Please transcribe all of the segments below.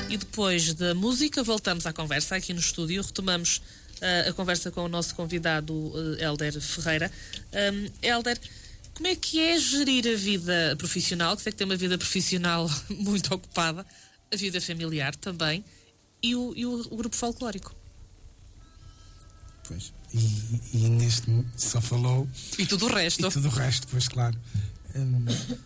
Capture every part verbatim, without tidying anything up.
E depois da música voltamos à conversa aqui no estúdio, retomamos uh, a conversa com o nosso convidado uh, Hélder Ferreira. Um, Hélder, como é que é gerir a vida profissional, que sei que tem uma vida profissional muito ocupada, a vida familiar também, e o, e o, o grupo folclórico? Pois, e, e neste só falou... E tudo o resto. E tudo o resto, pois claro. Hum,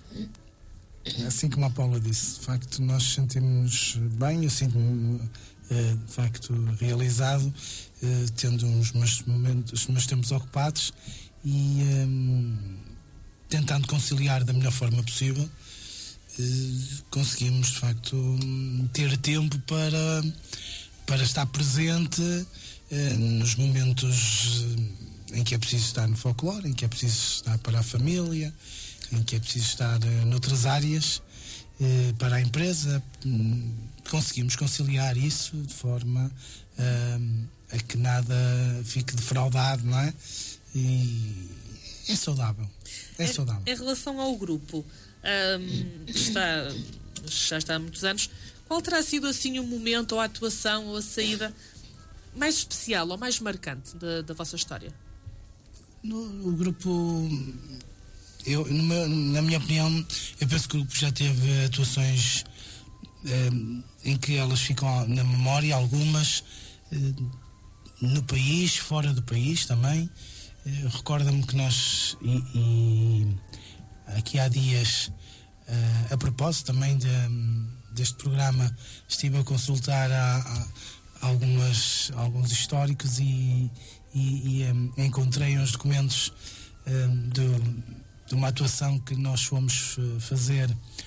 assim como a Paula disse, de facto nós sentimos bem, eu sinto-me uh, de facto realizado, uh, tendo uns meus momentos, os meus tempos ocupados e um, tentando conciliar da melhor forma possível, uh, conseguimos de facto ter tempo para, para estar presente uh, nos momentos em que é preciso estar no folclore, em que é preciso estar para a família, em que é preciso estar uh, noutras áreas, uh, para a empresa. Um, conseguimos conciliar isso de forma uh, a que nada fique defraudado, não é? E é saudável. É saudável. Em relação ao grupo, um, está, já está há muitos anos, qual terá sido assim o momento, ou a atuação, ou a saída mais especial ou mais marcante da, da vossa história? No, o grupo, eu, no meu, na minha opinião, eu penso que o grupo já teve atuações eh, em que elas ficam na memória, algumas eh, no país, fora do país também. Eh, recorda-me que nós, e, e aqui há dias, eh, a propósito também de, deste programa, estive a consultar a, a algumas, alguns históricos e e, e um, encontrei uns documentos um, de, de uma atuação que nós fomos uh, fazer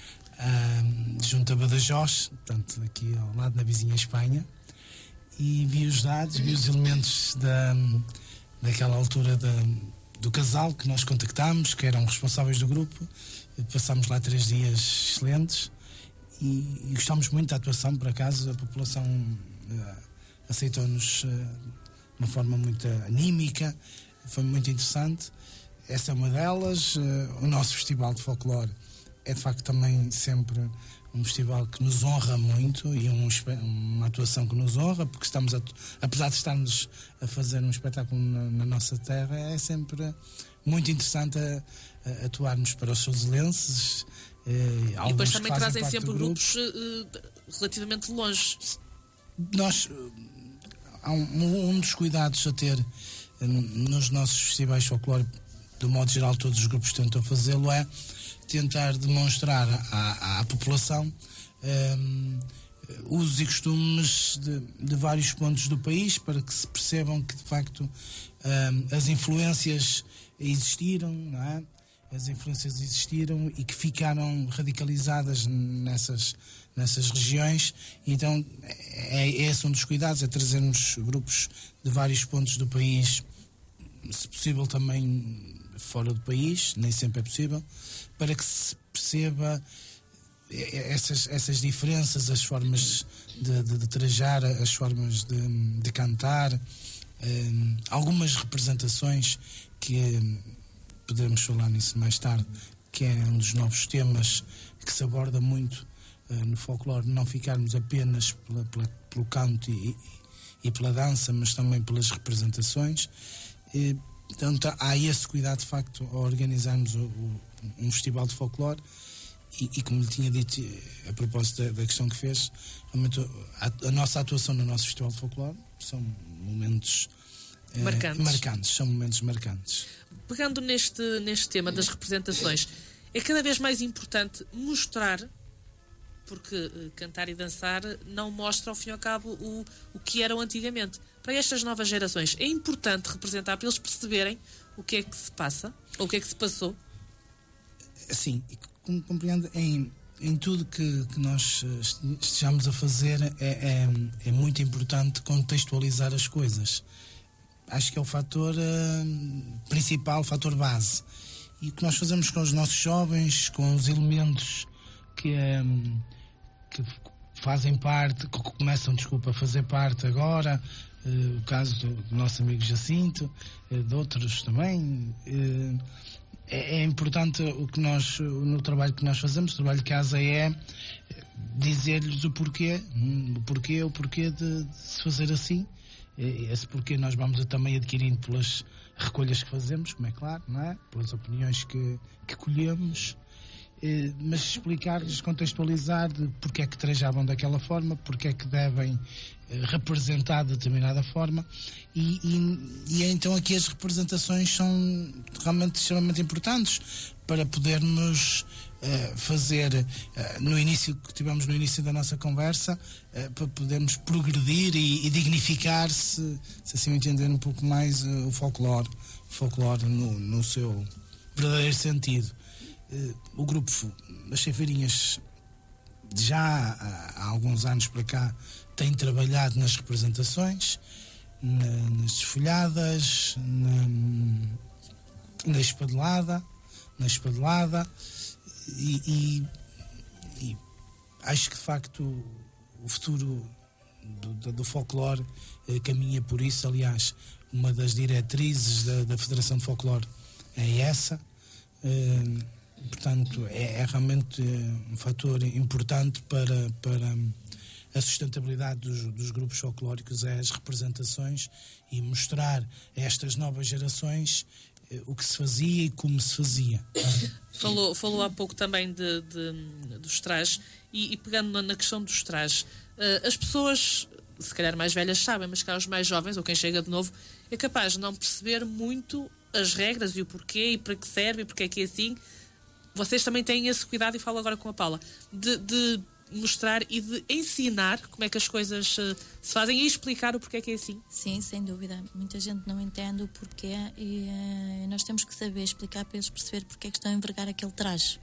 um, junto a Badajoz, portanto aqui ao lado da vizinha Espanha, e vi os dados, vi os elementos da, daquela altura da, do casal que nós contactámos, que eram responsáveis do grupo. Passámos lá três dias excelentes e, e gostámos muito da atuação. Por acaso a população uh, aceitou-nos uh, de uma forma muito anímica, foi muito interessante. Essa é uma delas. Uh, o nosso festival de folclore é de facto também sempre um festival que nos honra muito e um, uma atuação que nos honra, porque estamos a, apesar de estarmos a fazer um espetáculo na, na nossa terra, é sempre muito interessante a, a atuarmos para os souselenses. Uh, e depois também trazem sempre grupos uh, relativamente longe. Nós... Há um, um dos cuidados a ter nos nossos festivais de folclore, do modo geral todos os grupos tentam fazê-lo, é tentar demonstrar à, à população um, usos e costumes de, de vários pontos do país, para que se percebam que de facto um, as influências existiram, não é? As influências existiram e que ficaram radicalizadas nessas, nessas regiões. Então é, é esse um dos cuidados, é trazermos grupos de vários pontos do país, se possível também fora do país, nem sempre é possível, para que se perceba essas, essas diferenças, as formas de, de, de trajar, as formas de, de cantar, um, algumas representações que podemos falar nisso mais tarde, que é um dos novos temas que se aborda muito uh, no folclore, não ficarmos apenas pela, pela, pelo canto e, e pela dança, mas também pelas representações. E, portanto, há esse cuidado de facto ao organizarmos o, o, um festival de folclore e, e como lhe tinha dito a propósito da, da questão que fez, realmente a, a nossa atuação no nosso festival de folclore são momentos marcantes. Eh, marcantes, são momentos marcantes. Pegando neste, neste tema das representações, é cada vez mais importante mostrar, porque uh, cantar e dançar não mostra ao fim e ao cabo o, o que eram antigamente. Para estas novas gerações é importante representar, para eles perceberem o que é que se passa, ou o que é que se passou. Sim, como compreendo, em, em tudo que, que nós estejamos a fazer é, é, é muito importante contextualizar as coisas. Acho que é o fator uh, principal, o fator base. E o que nós fazemos com os nossos jovens, com os elementos que, um, que fazem parte, que começam, desculpa, a fazer parte agora, uh, o caso do, do nosso amigo Jacinto, uh, de outros também, uh, é, é importante o que nós, no trabalho que nós fazemos, o trabalho que a ASA é, dizer-lhes o porquê, o porquê, o porquê de, de se fazer assim. Esse porquê nós vamos também adquirindo pelas recolhas que fazemos, como é claro, não é? Pelas opiniões que, que colhemos, mas explicar-lhes, contextualizar de porque é que trajavam daquela forma, porque é que devem representar de determinada forma, e, e, e então aqui as representações são realmente extremamente importantes para podermos uh, fazer, uh, no início, que tivemos no início da nossa conversa, uh, para podermos progredir e, e dignificar, se, se assim entender um pouco mais uh, o folclore, o folclore no, no seu verdadeiro sentido. Uh, o grupo das Ceifeirinhas já há, há alguns anos para cá tem trabalhado nas representações, na, nas desfolhadas, na, na espadelada, na espadelada e, e, e acho que de facto o futuro do, do, do folclore eh, caminha por isso. Aliás, uma das diretrizes da, da Federação de Folclore é essa. Eh, portanto, é, é realmente um fator importante para, para a sustentabilidade dos, dos grupos folclóricos, é as representações e mostrar a estas novas gerações o que se fazia e como se fazia. Falou, falou há pouco também de, de, dos trajes e, e pegando na, na questão dos trajes, uh, as pessoas, se calhar mais velhas sabem, mas cá os mais jovens, ou quem chega de novo, é capaz de não perceber muito as regras e o porquê e para que serve e porque é que é assim. Vocês também têm esse cuidado, e falo agora com a Paula, de, de mostrar e de ensinar como é que as coisas uh, se fazem e explicar o porquê é que é assim. Sim, sem dúvida. Muita gente não entende o porquê e uh, nós temos que saber explicar para eles perceber porque é que estão a envergar aquele traje.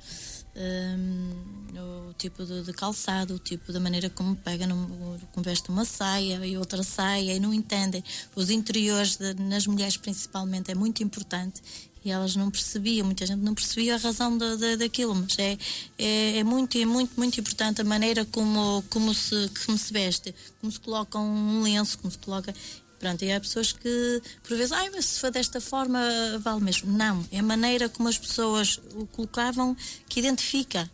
Um, o tipo de, de calçado, o tipo da maneira como pega, no, como veste uma saia e outra saia, e não entendem. Os interiores de, nas mulheres principalmente é muito importante. E elas não percebiam, muita gente não percebia a razão de, de, daquilo, mas é, é, é muito, é muito, muito importante a maneira como, como, se, como se veste, como se coloca um lenço, como se coloca. Pronto, e há pessoas que, por vezes, ai, mas se for desta forma, vale mesmo. Não, é a maneira como as pessoas o colocavam que identifica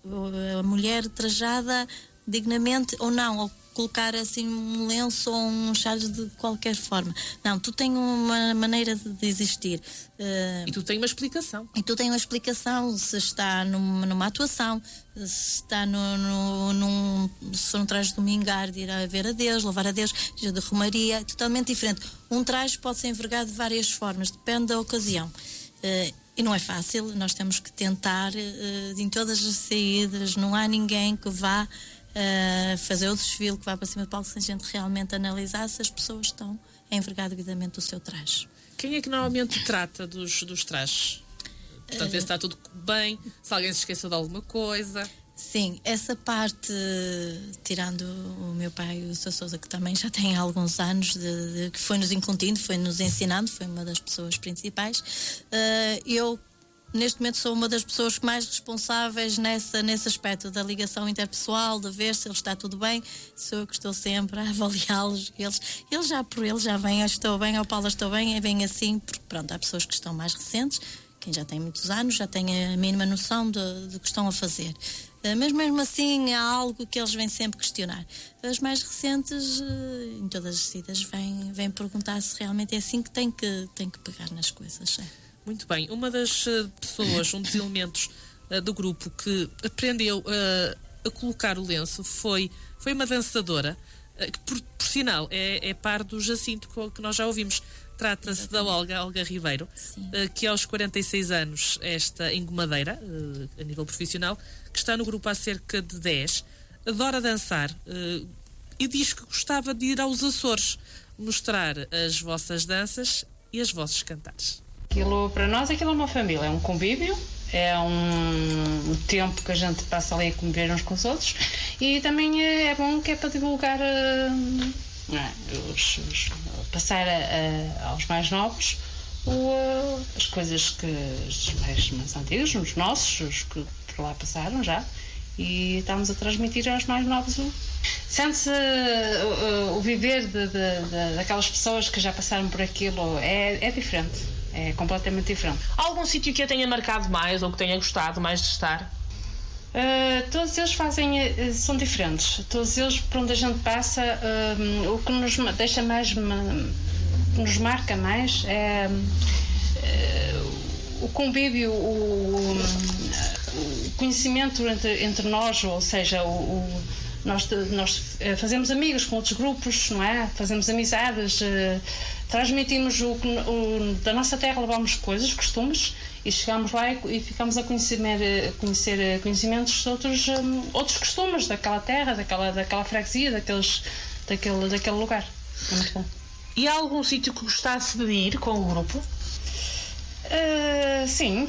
a mulher trajada dignamente ou não, ou colocar assim um lenço ou um chale de qualquer forma. Não, tu tens uma maneira de existir. Uh, e tu tens uma explicação. E tu tens uma explicação, se está numa, numa atuação, se está no, no, num, se for um traje de domingar, de ir a ver a Deus, louvar a Deus, de romaria, totalmente diferente. Um traje pode ser envergado de várias formas, depende da ocasião. Uh, e não é fácil, nós temos que tentar uh, em todas as saídas, não há ninguém que vá Uh, fazer o desfile, que vá para cima do palco, sem a gente realmente analisar se as pessoas estão a envergar devidamente o seu traje. Quem é que normalmente trata dos, dos trajes? Portanto, uh, ver se está tudo bem, se alguém se esqueceu de alguma coisa. Sim, essa parte, tirando o meu pai, o seu Sousa, que também já tem alguns anos, de, de, que foi-nos incutindo, foi-nos ensinando, foi uma das pessoas principais. Uh, eu Neste momento sou uma das pessoas mais responsáveis nessa, nesse aspecto da ligação interpessoal, de ver se ele está tudo bem. Sou eu que estou sempre a avaliá-los. Eles, eles já por eles já vêm, estou bem, ao Paulo estou bem, é bem assim, porque pronto, há pessoas que estão mais recentes, quem já tem muitos anos, já tem a mínima noção do, do que estão a fazer. Mas mesmo assim há algo que eles vêm sempre questionar. As mais recentes, em todas as saídas, vêm, vêm perguntar se realmente é assim que tem que, tem que pegar nas coisas. É. Muito bem. Uma das uh, pessoas, um dos elementos uh, do grupo que aprendeu uh, a colocar o lenço foi, foi uma dançadora, uh, que por, por sinal é, é par do Jacinto, que nós já ouvimos. Trata-se da Olga, Olga Ribeiro, uh, que aos quarenta e seis anos, esta engomadeira, uh, a nível profissional, que está no grupo há cerca de dez, adora dançar uh, e diz que gostava de ir aos Açores mostrar as vossas danças e as vossos cantares. Aquilo, para nós, aquilo é uma família, é um convívio, é um, um tempo que a gente passa ali a conviver uns com os outros, e também é, é bom que é para divulgar, uh, não é, os, os, passar a, a, aos mais novos o, uh, as coisas que os mais, mais antigos, os nossos, os que por lá passaram já, e estamos a transmitir aos mais novos o sente-se uh, uh, o viver de, de, de, daquelas pessoas que já passaram por aquilo, é, é diferente. É completamente diferente. Algum sítio que a tenha marcado mais ou que tenha gostado mais de estar? Uh, todos eles fazem, uh, são diferentes. Todos eles, por onde a gente passa, uh, o que nos deixa mais, que nos marca mais é uh, o convívio, o, o conhecimento entre, entre nós, ou seja, o, o, nós, nós fazemos amigos com outros grupos, não é? Fazemos amizades, uh, transmitimos o, o, da nossa terra, levamos coisas, costumes, e chegamos lá e, e ficamos a conhecer, a conhecer conhecimentos de outros, um, outros costumes daquela terra, daquela, daquela freguesia, daqueles, daquele, daquele lugar. É muito bom. E há algum sítio que gostasse de ir com o grupo? Uh, sim,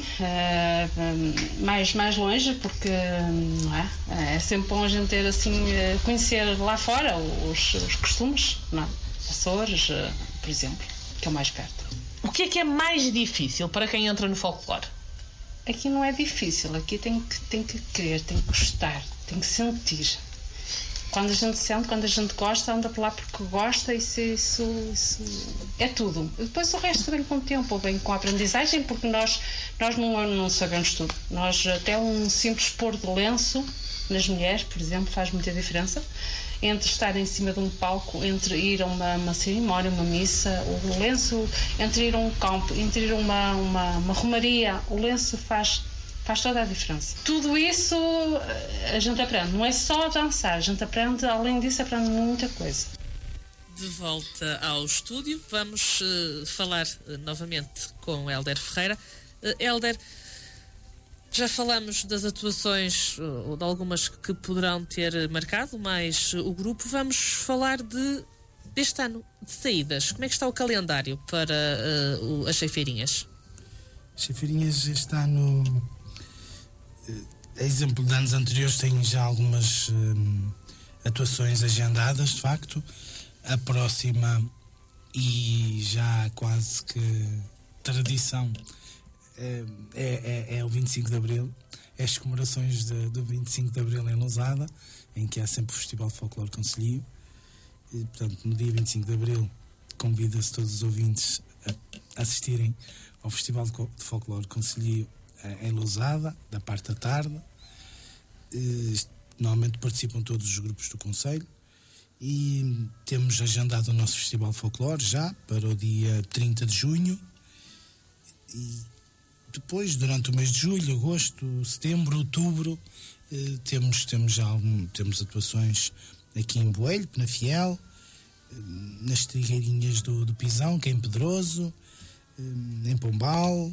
uh, mais, mais longe, porque não é? É sempre bom a gente ter assim, conhecer lá fora os, os costumes, não é? Açores, uh, por exemplo, que é o mais perto. O que é que é mais difícil para quem entra no folclore? Aqui não é difícil, aqui tem que, tem que querer, tem que gostar, tem que sentir. Quando a gente sente, quando a gente gosta, anda por lá porque gosta, isso, isso, isso é tudo. Depois o resto vem com o tempo, vem com a aprendizagem, porque nós, nós não, não sabemos tudo. Nós, até um simples pôr de lenço nas mulheres, por exemplo, faz muita diferença. Entre estar em cima de um palco, entre ir a uma, uma cerimónia, uma missa, o lenço, entre ir a um campo, entre ir a uma, uma, uma romaria, o lenço faz, faz toda a diferença. Tudo isso a gente aprende, não é só dançar, a gente aprende, além disso, aprende muita coisa. De volta ao estúdio, vamos uh, falar uh, novamente com Hélder Ferreira. Uh, Hélder, já falamos das atuações, ou de algumas que poderão ter marcado mais o grupo. Vamos falar de, deste ano, de saídas. Como é que está o calendário para uh, as Ceifeirinhas? As Ceifeirinhas este ano, a exemplo de anos anteriores, têm já algumas hum, atuações agendadas, de facto. A próxima, e já quase que tradição, É, é, é o vinte e cinco de Abril, é as comemorações de, do vinte e cinco de Abril em Lousada, em que há sempre o Festival de Folclore Concelhio. E, portanto, no dia vinte e cinco de Abril, convida-se todos os ouvintes a assistirem ao Festival de Folclore Concelhio em Lousada, da parte da tarde. E, normalmente participam todos os grupos do Conselho. E temos agendado o nosso Festival de Folclore já para o dia trinta de junho. E depois, durante o mês de julho, agosto, setembro, outubro, eh, temos, temos já algum, temos atuações aqui em Boelho, na Fiel, eh, nas Trigueirinhas do, do Pisão, que é em Pedroso, eh, em Pombal.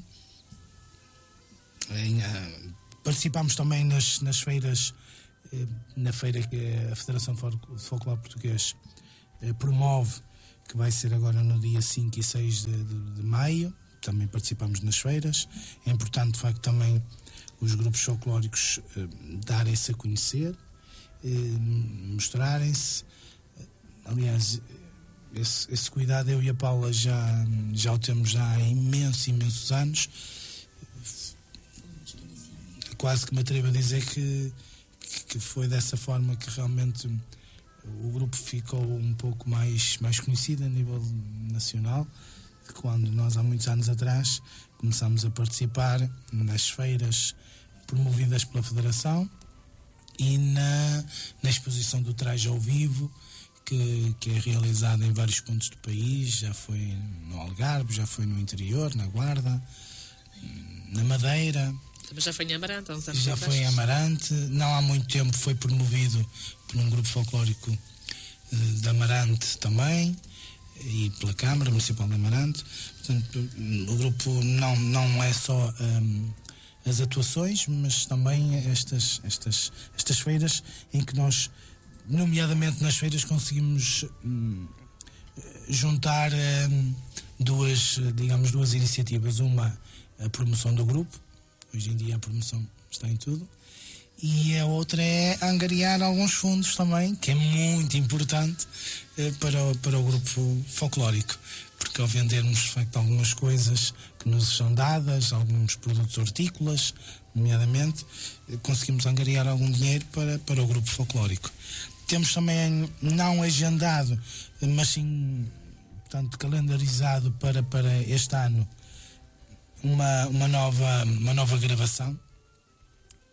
Em, ah, participamos também nas, nas feiras, eh, na feira que a Federação de Folclore Português eh, promove, que vai ser agora no dia cinco e seis de, de, de maio. Também participamos nas feiras. É importante, de facto, também os grupos folclóricos eh, darem-se a conhecer, eh, mostrarem-se. Aliás, esse, esse cuidado eu e a Paula já, já o temos já há imensos, imensos anos. Quase que me atrevo a dizer que, que foi dessa forma que realmente o grupo ficou um pouco mais, mais conhecido a nível nacional. Quando nós, há muitos anos atrás, começámos a participar nas feiras promovidas pela Federação e na, na exposição do traje ao vivo, que, que é realizada em vários pontos do país. Já foi no Algarve, já foi no interior, na Guarda, na Madeira. Também já foi em Amarante, há uns anos Já atrás. foi em Amarante. Não há muito tempo foi promovido por um grupo folclórico uh, de Amarante também, e pela Câmara Municipal de Amarante. Portanto, o grupo não, não é só um, as atuações, mas também estas, estas, estas feiras em que nós, nomeadamente nas feiras, conseguimos um, juntar um, duas, digamos, duas iniciativas. Uma, a promoção do grupo. Hoje em dia a promoção está em tudo. E a outra é angariar alguns fundos também, que é muito importante eh, para, o, para o grupo folclórico, porque ao vendermos de facto algumas coisas que nos são dadas, alguns produtos hortícolas, nomeadamente, eh, conseguimos angariar algum dinheiro para, para o grupo folclórico. Temos também, não agendado, mas sim, portanto, calendarizado para, para este ano, uma, uma, nova, uma nova gravação.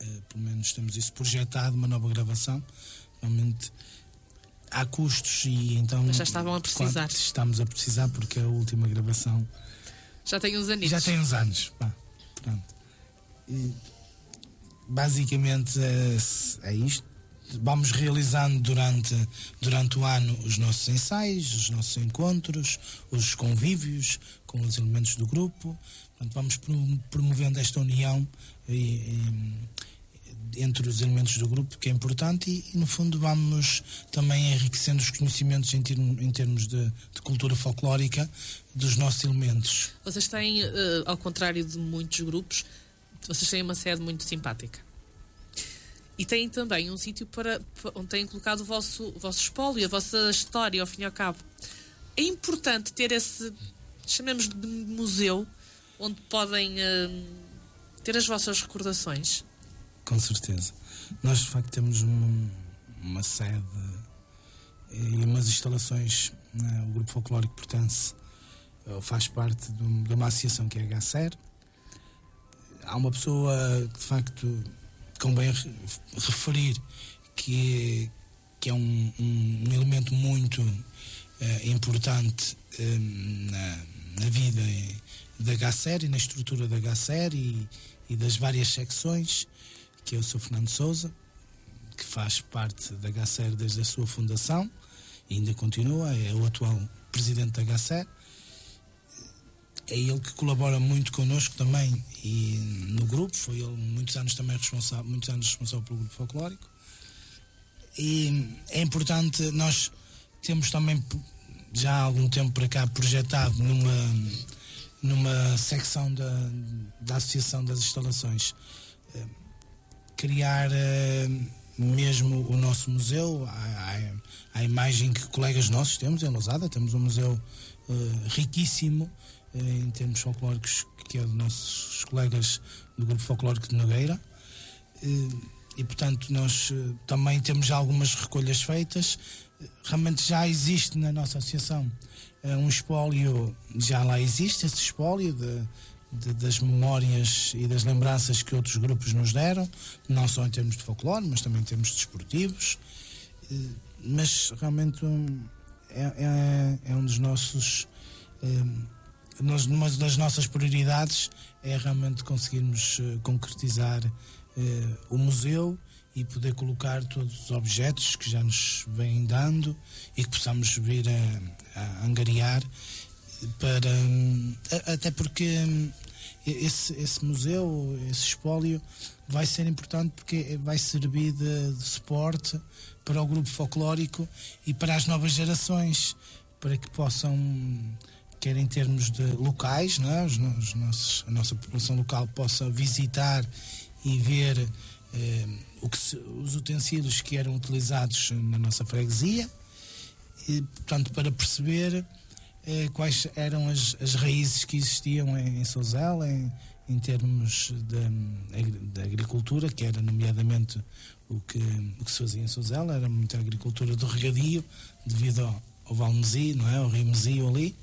Uh, pelo menos temos isso projetado, uma nova gravação. Realmente há custos e então... Mas já estavam a precisar. Estamos a precisar porque a última gravação... Já tem uns anos. Já tem uns anos, pá, pronto. E, basicamente é, é isto. Vamos realizando durante, durante o ano os nossos ensaios, os nossos encontros, os convívios com os elementos do grupo. Portanto, vamos promovendo esta união e, e, entre os elementos do grupo, que é importante, e, e no fundo vamos também enriquecendo os conhecimentos em, termo, em termos de, de cultura folclórica dos nossos elementos. Vocês têm, uh, ao contrário de muitos grupos, vocês têm uma sede muito simpática. E têm também um sítio para, onde têm colocado o vosso, o vosso espólio, a vossa história, ao fim e ao cabo. É importante ter esse, chamemos de museu, onde podem uh, ter as vossas recordações. Com certeza. Nós, de facto, temos uma, uma sede e umas instalações, né? O Grupo Folclórico pertence, faz parte de uma associação que é a H C E R. Há uma pessoa que, de facto, convém referir que é, que é um, um, um elemento muito uh, importante uh, na, na vida da H C E R e na estrutura da H C E R e, e das várias secções, que é o senhor Fernando Sousa, que faz parte da H C E R desde a sua fundação e ainda continua, é o atual presidente da H C E R. É ele que colabora muito connosco também e no grupo, foi ele muitos anos também responsável, muitos anos responsável pelo grupo folclórico. E é importante, nós temos também já há algum tempo para cá projetado numa, numa secção da, da Associação das Instalações criar mesmo o nosso museu, a, a, a imagem que colegas nossos temos em Lousada. Temos um museu uh, riquíssimo em termos folclóricos, que é dos nossos colegas do Grupo Folclórico de Nogueira, e portanto nós também temos já algumas recolhas feitas. Realmente já existe na nossa associação um espólio, já lá existe esse espólio de, de, das memórias e das lembranças que outros grupos nos deram, não só em termos de folclore, mas também em termos desportivos. Mas realmente é, é, é um dos nossos... É, Nós, uma das nossas prioridades é realmente conseguirmos uh, concretizar uh, o museu e poder colocar todos os objetos que já nos vêm dando e que possamos vir a, a angariar para, um, a, até porque um, esse, esse museu, esse espólio vai ser importante porque vai servir de, de suporte para o grupo folclórico e para as novas gerações, para que possam, quer em termos de locais, não é? os, os nossos, a nossa população local possa visitar e ver eh, o que se, os utensílios que eram utilizados na nossa freguesia, e, portanto, para perceber eh, quais eram as, as raízes que existiam em, em Sousela, em, em termos da agricultura, que era nomeadamente o que, o que se fazia em Sousela, era muita agricultura do regadio, devido ao, ao Val Mesio, não é? Ao Rio Mesio ali.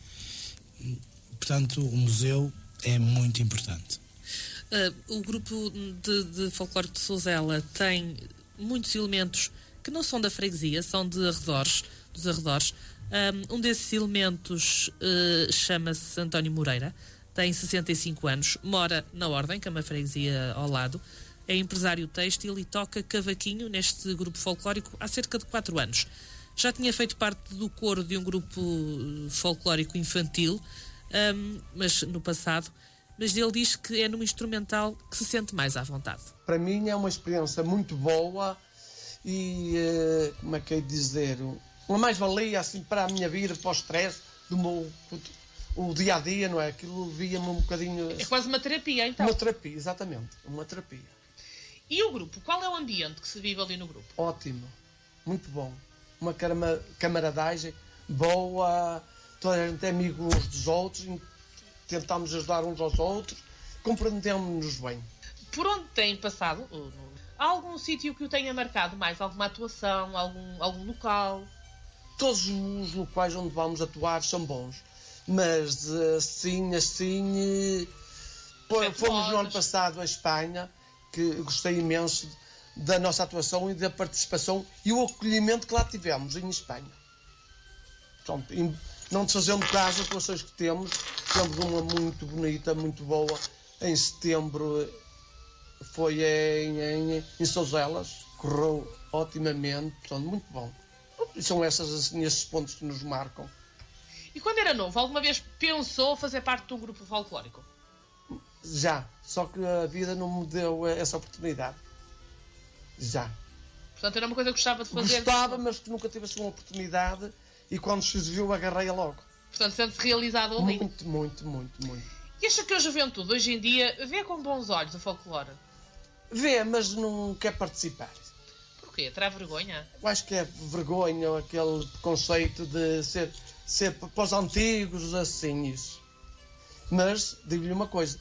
Portanto, o museu é muito importante. Uh, o grupo de, de folclore de Sousela tem muitos elementos que não são da freguesia, são de arredores, dos arredores. Um, um desses elementos uh, chama-se António Moreira, tem sessenta e cinco anos, mora na Ordem, que é uma freguesia ao lado, é empresário têxtil e toca cavaquinho neste grupo folclórico há cerca de quatro anos. Já tinha feito parte do coro de um grupo folclórico infantil, um, mas no passado, mas ele diz que é num instrumental que se sente mais à vontade. Para mim é uma experiência muito boa e, uh, como é que é dizer, uma mais-valia assim para a minha vida, para o stress do meu o dia-a-dia, não é? Aquilo via-me um bocadinho... É quase uma terapia, então. Uma terapia, exatamente, uma terapia. E o grupo? Qual é o ambiente que se vive ali no grupo? Ótimo, muito bom. Uma camaradagem boa, toda a gente é amigo uns dos outros, tentamos ajudar uns aos outros, compreendemos-nos bem. Por onde tem passado? Há algum sítio que o tenha marcado mais? Alguma atuação? Algum, algum local? Todos os locais onde vamos atuar são bons, mas assim, assim... Fomos no ano passado à Espanha que gostei imenso da nossa atuação e da participação e o acolhimento que lá tivemos em Espanha. Pronto, não desfazendo caso as atuações que temos, temos uma muito bonita, muito boa, em setembro foi em, em, em Souselas, correu otimamente, portanto, muito bom. E são essas, assim, esses pontos que nos marcam. E quando era novo, alguma vez pensou fazer parte de um grupo folclórico? Já, só que a vida não me deu essa oportunidade. Já. Portanto, era uma coisa que gostava de fazer? Gostava, mas que nunca tive essa oportunidade e quando se viu agarrei-a logo. Portanto, sente-se realizado ali? Muito, muito, muito, muito. E acha que a juventude, hoje em dia, vê com bons olhos o folclore? Vê, mas não quer participar. Porquê? Terá vergonha? Eu acho que é vergonha, aquele conceito de ser, ser para os antigos, assim, isso. Mas, digo-lhe uma coisa,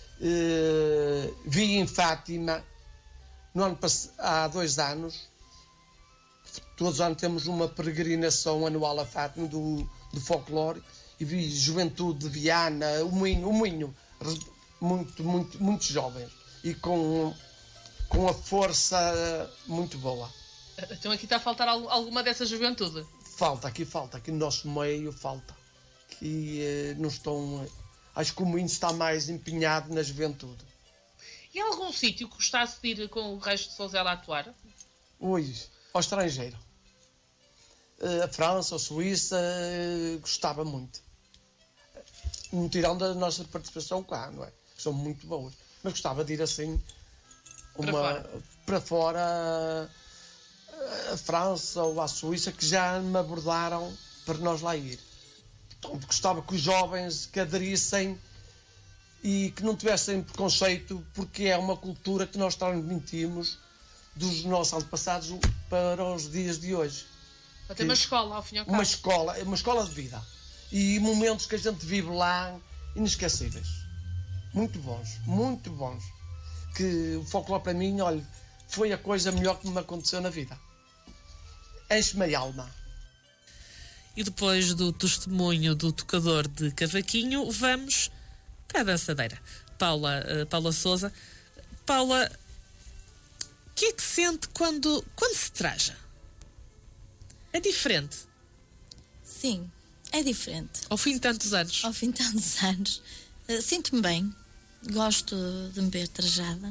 uh, vi em Fátima, no ano, há dois anos, todos os anos temos uma peregrinação anual a Fátima do, do folclore, e vi juventude de Viana, o Moinho, o Moinho, muito, muito, muito jovens, e com, com a força muito boa. Então aqui está a faltar alguma dessa juventude? Falta, aqui falta, aqui no nosso meio falta. Aqui eh, não estão... Acho que o Moinho está mais empenhado na juventude. E há algum sítio que gostasse de ir com o resto de Sousela a atuar? Ui, ao estrangeiro. Uh, a França, a Suíça, uh, gostava muito. Não tirando a nossa participação cá, não é? Que são muito boas. Mas gostava de ir assim, uma, para fora, para fora uh, a França ou a Suíça, que já me abordaram para nós lá ir. Então, gostava que os jovens que aderissem e que não tivessem preconceito, porque é uma cultura que nós transmitimos dos nossos antepassados para os dias de hoje. Para ter uma escola, ao fim e ao cabo. Uma escola, uma escola de vida. E momentos que a gente vive lá, inesquecíveis. Muito bons, muito bons. Que o folclore para mim, olha, foi a coisa melhor que me aconteceu na vida. Enche-me a alma. E depois do testemunho do tocador de cavaquinho, vamos para a dançadeira. Paula, uh, Paula Sousa. Paula, o que é que sente quando, quando se traja? É diferente? Sim, é diferente. Ao fim de tantos anos? Ao fim de tantos anos. Uh, sinto-me bem. Gosto de me ver trajada.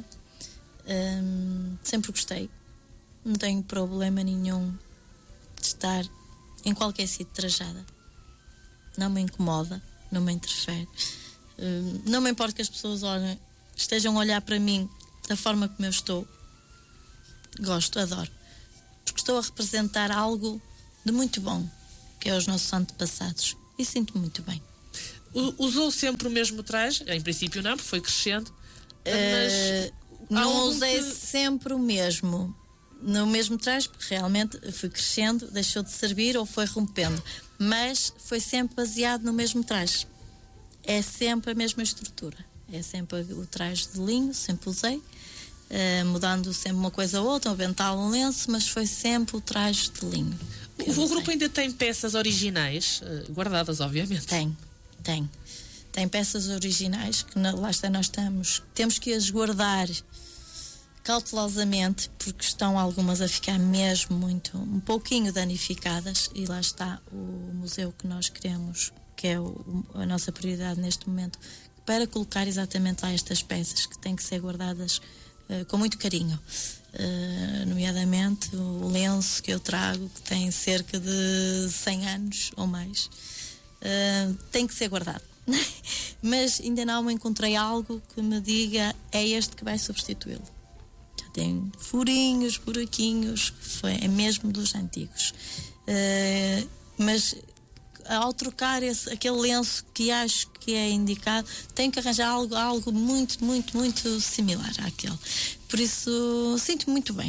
Um, sempre gostei. Não tenho problema nenhum de estar em qualquer sítio trajada. Não me incomoda, não me interfere. Uh, não me importa que as pessoas olhem, estejam a olhar para mim da forma como eu estou. Gosto, adoro. Porque estou a representar algo de muito bom, que é os nossos antepassados. E sinto-me muito bem. Usou sempre o mesmo traje? Em princípio não, porque foi crescendo. Uh, não usei que... sempre o mesmo. No mesmo traje, porque realmente fui crescendo, deixou de servir ou foi rompendo. Mas foi sempre baseado no mesmo traje. É sempre a mesma estrutura. É sempre o traje de linho, sempre usei. Uh, mudando sempre uma coisa ou outra, um avental, um lenço, mas foi sempre o traje de linho. O, o grupo ainda tem peças originais, uh, guardadas, obviamente? Tem, tem. Tem peças originais que na, lá está, nós estamos, temos que as guardar cautelosamente, porque estão algumas a ficar mesmo muito, um pouquinho danificadas, e lá está o museu que nós queremos, que é o, a nossa prioridade neste momento, para colocar exatamente lá estas peças que têm que ser guardadas uh, com muito carinho. Uh, nomeadamente o lenço que eu trago, que tem cerca de cem anos ou mais, uh, tem que ser guardado. Mas ainda não encontrei algo que me diga é este que vai substituí-lo. Já tem furinhos, buraquinhos, foi, é mesmo dos antigos. Uh, mas ao trocar esse, aquele lenço que acho que é indicado, tenho que arranjar algo, algo muito, muito, muito similar àquele. Por isso, sinto-me muito bem.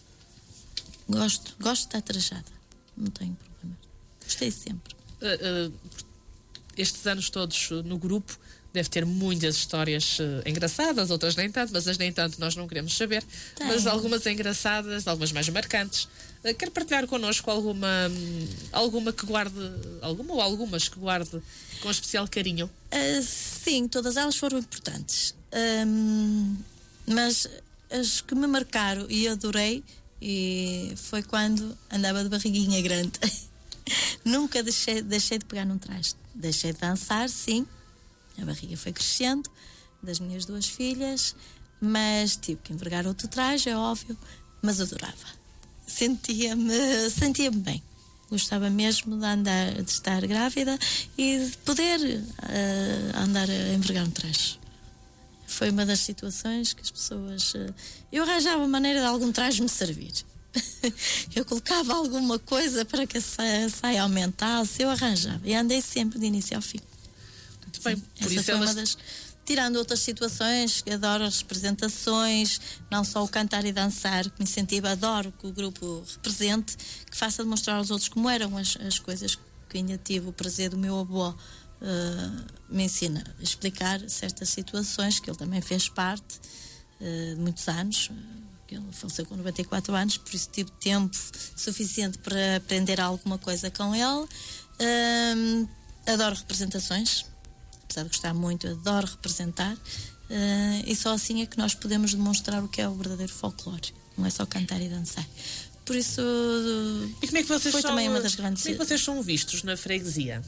Gosto, gosto de estar trajada. Não tenho problema. Gostei sempre. Uh, uh, estes anos todos no grupo deve ter muitas histórias uh, engraçadas, outras nem tanto, mas as nem tanto nós não queremos saber. Tem. Mas algumas engraçadas, algumas mais marcantes. Uh, quer partilhar connosco alguma, um, alguma que guarde, alguma ou algumas que guarde com especial carinho? Uh, sim, todas elas foram importantes. Um, mas as que me marcaram e adorei e foi quando andava de barriguinha grande. Nunca deixei, deixei de pegar num traste. Deixei de dançar, sim. A barriga foi crescendo, das minhas duas filhas, mas tive que envergar outro traje, é óbvio, mas adorava. Sentia-me, sentia-me bem. Gostava mesmo de andar, de estar grávida e de poder uh, andar a envergar um traje. Foi uma das situações que as pessoas... Uh, eu arranjava maneira de algum traje me servir. Eu colocava alguma coisa para que a saia, a saia aumentasse, eu arranjava. E andei sempre de início ao fim. Muito bem. Sim, Por essa isso foi elas... uma das... Tirando outras situações, adoro as representações, não só o cantar e dançar, que me incentiva, adoro que o grupo represente, que faça demonstrar aos outros como eram as, as coisas que ainda tive o prazer do meu avô uh, me ensina a explicar certas situações, que ele também fez parte uh, de muitos anos, que ele faleceu com noventa e quatro anos, por isso tive tempo suficiente para aprender alguma coisa com ele. Uh, adoro representações. Apesar de gostar muito, adoro representar, uh, e só assim é que nós podemos demonstrar o que é o verdadeiro folclore, não é só cantar e dançar. Por isso, uh, e como é que vocês foi são, também uma das grandes... Como é que vocês são vistos na freguesia?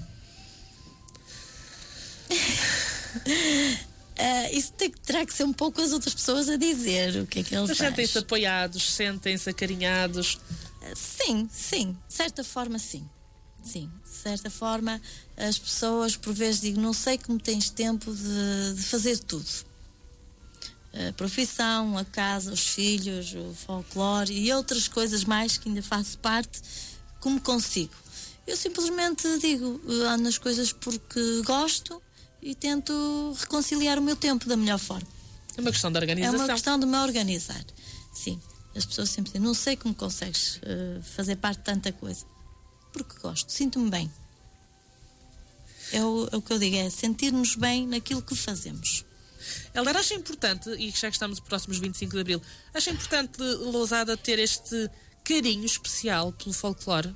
uh, isso tem, terá que ser um pouco as outras pessoas a dizer o que é que eles Mas fazem. sentem-se apoiados, sentem-se acarinhados? Uh, sim, sim, de certa forma sim. Sim, de certa forma as pessoas por vezes digam, não sei como tens tempo de, de fazer tudo, a profissão, a casa, os filhos, o folclore e outras coisas mais que ainda faço parte, como consigo. Eu simplesmente digo, ando nas coisas porque gosto e tento reconciliar o meu tempo da melhor forma. É uma questão de É organização. uma questão de me organizar. Sim, as pessoas sempre dizem, não sei como consegues uh, fazer parte de tanta coisa. Porque gosto, sinto-me bem. É o, é o que eu digo, é sentir-nos bem naquilo que fazemos. Helder, acha importante, e já que estamos próximos vinte e cinco de Abril, acha importante Lousada ter este carinho especial pelo folclore?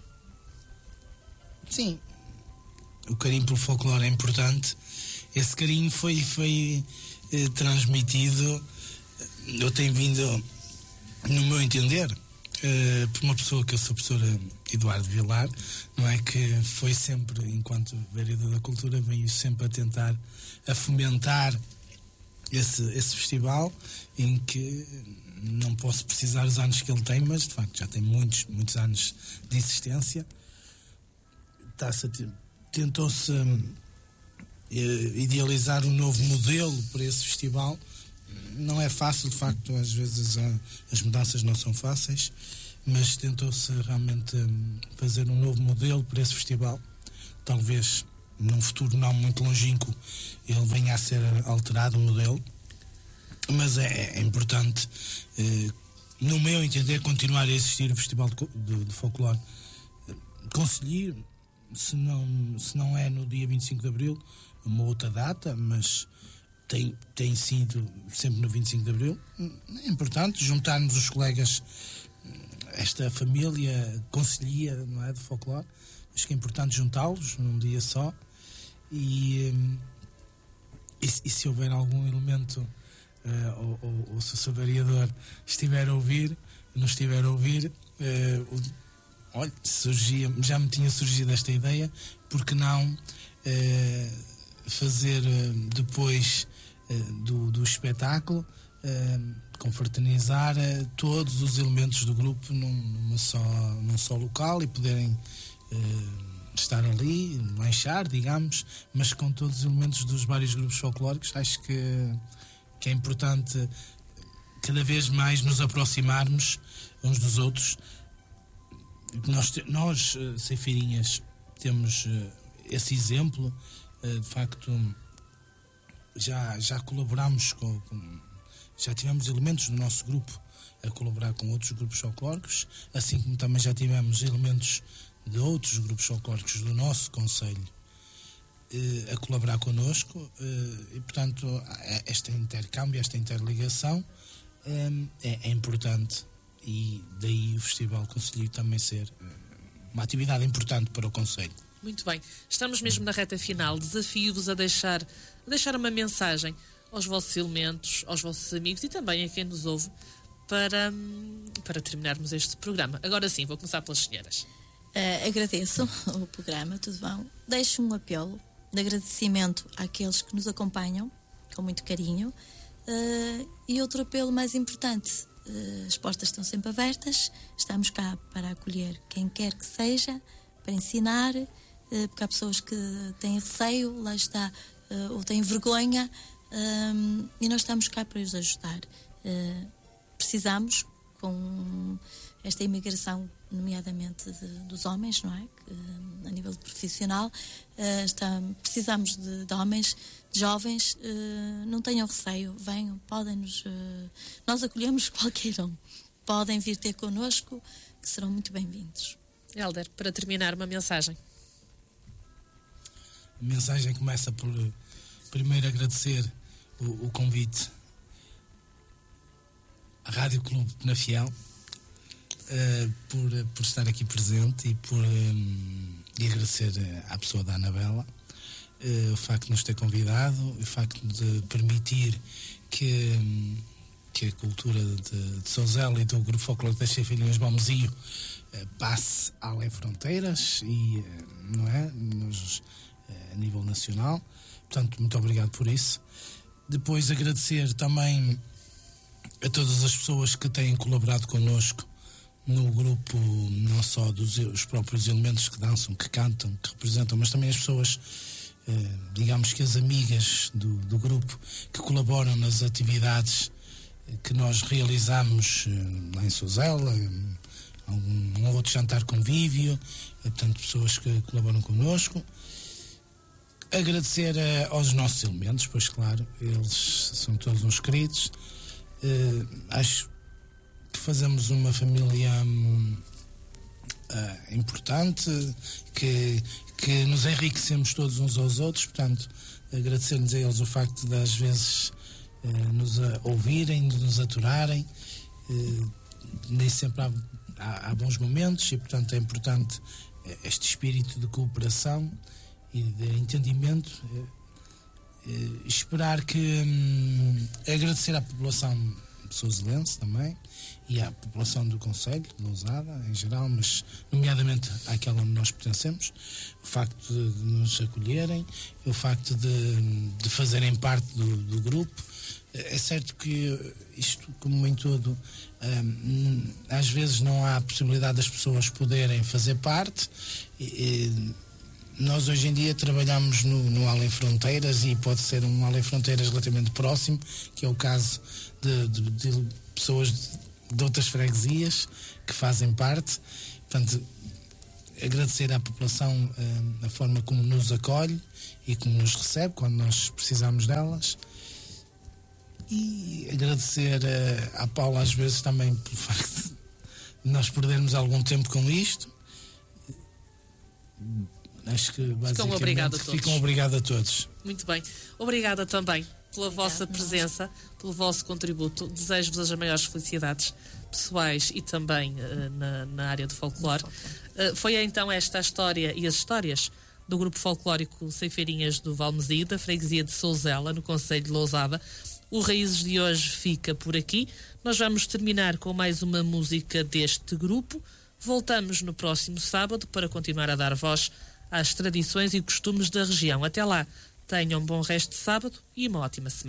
Sim, o carinho pelo folclore é importante. Esse carinho foi, foi eh, transmitido, eu tenho vindo, no meu entender, Uh, por uma pessoa que eu sou, a professora Eduardo Vilar, não é, que foi sempre, enquanto vereador da cultura, veio sempre a tentar a fomentar esse, esse festival, em que não posso precisar os anos que ele tem, mas de facto já tem muitos, muitos anos de existência. Está-se a ter, tentou-se uh, idealizar um novo modelo para esse festival. Não é fácil, de facto, às vezes uh, as mudanças não são fáceis, mas tentou-se realmente um, fazer um novo modelo para esse festival. Talvez num futuro não muito longínquo ele venha a ser alterado o modelo, mas é, é importante, uh, no meu entender, continuar a existir o Festival de, de, de Folclore. Conselheiro, se não, se não é no dia vinte e cinco de Abril, uma outra data, mas tem, tem sido sempre no vinte e cinco de Abril. É importante juntarmos os colegas, esta família conselhia, não é, de folclore. Acho que é importante juntá-los num dia só e, e, e se houver algum elemento uh, ou, ou, ou se o seu vereador estiver a ouvir, não estiver a ouvir, uh, o, olha, surgia, já me tinha surgido esta ideia, porque não uh, fazer uh, depois uh, do, do espetáculo uh, confraternizar uh, todos os elementos do grupo num, numa só, num só local e poderem uh, estar ali, lanchar, digamos, mas com todos os elementos dos vários grupos folclóricos. Acho que, que é importante cada vez mais nos aproximarmos uns dos outros. Nós, nós ceifeirinhas, temos uh, esse exemplo, uh, de facto já, já colaboramos com, com já tivemos elementos do nosso grupo a colaborar com outros grupos folclóricos, assim como também já tivemos elementos de outros grupos folclóricos do nosso concelho uh, a colaborar connosco, uh, e portanto este intercâmbio, esta interligação um, é, é importante. E daí o Festival Concelhio também ser uma atividade importante para o Concelho. Muito bem. Estamos mesmo na reta final. Desafio-vos a deixar, a deixar uma mensagem aos vossos elementos, aos vossos amigos e também a quem nos ouve para, para terminarmos este programa. Agora sim, vou começar pelas senhoras. Uh, agradeço o programa, tudo bom. Deixo um apelo de agradecimento àqueles que nos acompanham com muito carinho uh, e outro apelo mais importante, uh, as portas estão sempre abertas, estamos cá para acolher quem quer que seja, para ensinar, uh, porque há pessoas que têm receio, lá está, uh, ou têm vergonha, um, e nós estamos cá para os ajudar. Uh, precisamos, com esta imigração, nomeadamente de, dos homens, não é? Que, a nível profissional, uh, está, precisamos de, de homens, de jovens, uh, não tenham receio, venham, podem nos. Uh, nós acolhemos qualquer um, podem vir ter connosco, que serão muito bem-vindos. Hélder, para terminar, uma mensagem. A mensagem começa por primeiro agradecer o, o convite à Rádio Clube Penafiel. Uh, por, por estar aqui presente e por um, e agradecer à pessoa da Anabela uh, o facto de nos ter convidado, o facto de permitir que, um, que a cultura de, de Souzela e do Grupo Folclórico das Cefeirinhas Balmezinho uh, passe além fronteiras e uh, não é? Nos, uh, a nível nacional. Portanto, muito obrigado por isso. Depois agradecer também a todas as pessoas que têm colaborado connosco no grupo, não só dos os próprios elementos que dançam, que cantam, que representam, mas também as pessoas, eh, digamos que as amigas do, do grupo, que colaboram nas atividades que nós realizamos eh, lá em Souzela, um, um outro jantar convívio, eh, portanto, pessoas que colaboram connosco. Agradecer eh, aos nossos elementos, pois claro, eles são todos uns queridos. Eh, acho que fazemos uma família hum, uh, importante, que, que nos enriquecemos todos uns aos outros, portanto, agradecer-lhes a eles o facto de às vezes uh, nos uh, ouvirem, nos aturarem, uh, nem sempre há, há, há bons momentos e, portanto, é importante este espírito de cooperação e de entendimento. Uh, uh, esperar que hum, agradecer à população souzelense também e à população do Concelho de Lousada em geral, mas nomeadamente àquela onde nós pertencemos, o facto de, de nos acolherem, o facto de, de fazerem parte do, do grupo. É certo que isto, como em tudo, hum, às vezes não há a possibilidade das pessoas poderem fazer parte. E, e, nós hoje em dia trabalhamos no, no Além Fronteiras e pode ser um Além Fronteiras relativamente próximo, que é o caso de, de, de pessoas de, de outras freguesias que fazem parte. Portanto, agradecer à população uh, a forma como nos acolhe e como nos recebe quando nós precisamos delas. E agradecer uh, à Paula às vezes também pelo facto de nós perdermos algum tempo com isto. Acho que basicamente ficam obrigado a todos. Ficam obrigado a todos. Muito bem. Obrigada também pela vossa presença, pelo vosso contributo. Desejo-vos as maiores felicidades pessoais e também uh, na, na área de folclore. Uh, foi então esta a história e as histórias do Grupo Folclórico Ceifeirinhas do Valmesi, da freguesia de Souzela, no concelho de Lousada. O Raízes de hoje fica por aqui. Nós vamos terminar com mais uma música deste grupo. Voltamos no próximo sábado para continuar a dar voz às tradições e costumes da região. Até lá, tenham um bom resto de sábado e uma ótima semana.